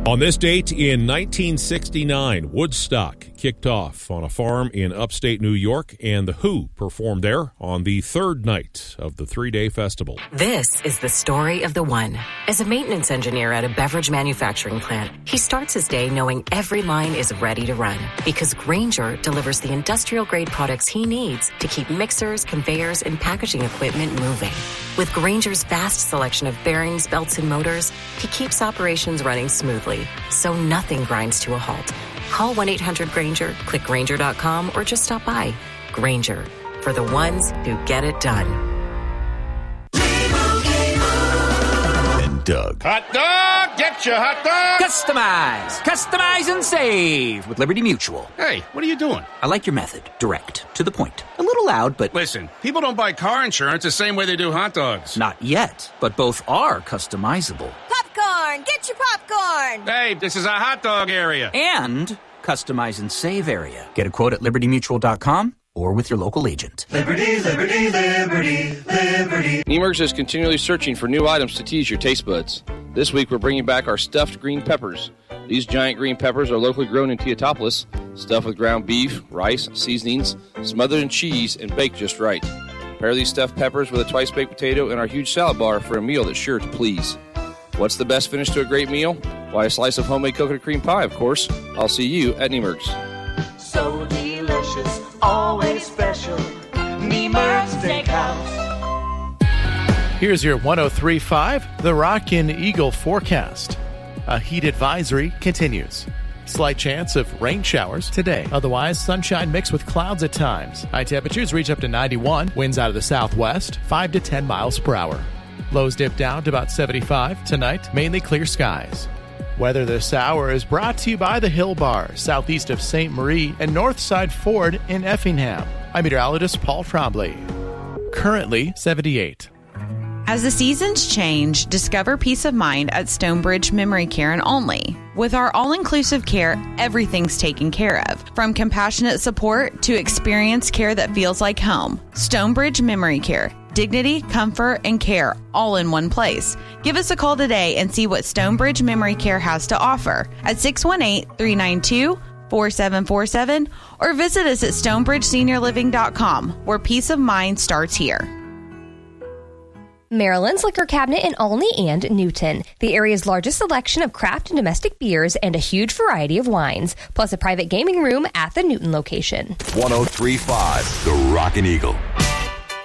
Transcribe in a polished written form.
On this date in 1969, Woodstock kicked off on a farm in upstate New York, and The Who performed there on the third night of the three-day festival. This is the story of the one. As a maintenance engineer at a beverage manufacturing plant, he starts his day knowing every line is ready to run because Grainger delivers the industrial-grade products he needs to keep mixers, conveyors, and packaging equipment moving. With Grainger's vast selection of bearings, belts, and motors, he keeps operations running smoothly, so nothing grinds to a halt. Call 1-800-GRAINGER, click Grainger.com, or just stop by. Grainger, for the ones who get it done. And Doug. Hot dog! Get your hot dog! Customize and save with Liberty Mutual. Hey, what are you doing? I like your method. Direct, to the point. A little loud, but... Listen, people don't buy car insurance the same way they do hot dogs. Not yet, but both are customizable. Popcorn! Get your popcorn! Hey, this is a hot dog area. And customize and save area. Get a quote at libertymutual.com or with your local agent. Liberty, liberty, liberty, liberty. Nemer's is continually searching for new items to tease your taste buds. This week we're bringing back our stuffed green peppers. These giant green peppers are locally grown in Teotopolis, stuffed with ground beef, rice, seasonings, smothered in cheese, and baked just right. Pair these stuffed peppers with a twice-baked potato and our huge salad bar for a meal that's sure to please. What's the best finish to a great meal? Why, a slice of homemade coconut cream pie, of course. I'll see you at Nemer's. So delicious, always special. Nemer's Steakhouse. Here's your 103.5, the Rockin' Eagle forecast. A heat advisory continues. Slight chance of rain showers today. Otherwise, sunshine mixed with clouds at times. High temperatures reach up to 91. Winds out of the southwest, 5 to 10 miles per hour. Lows dip down to about 75. Tonight, mainly clear skies. Weather this hour is brought to you by the Hill Bar, southeast of St. Marie, and Northside Ford in Effingham. I'm meteorologist Paul Trombley. Currently 78. As the seasons change, discover peace of mind at Stonebridge Memory Care and Only. With our all-inclusive care, everything's taken care of. From compassionate support to experienced care that feels like home. Stonebridge Memory Care. Dignity, comfort, and care all in one place. Give us a call today and see what Stonebridge Memory Care has to offer at 618-392-4747 or visit us at stonebridgeseniorliving.com, where peace of mind starts here. Maryland's Liquor Cabinet in Olney and Newton. The area's largest selection of craft and domestic beers and a huge variety of wines, plus a private gaming room at the Newton location. 103.5, the Rockin' Eagle.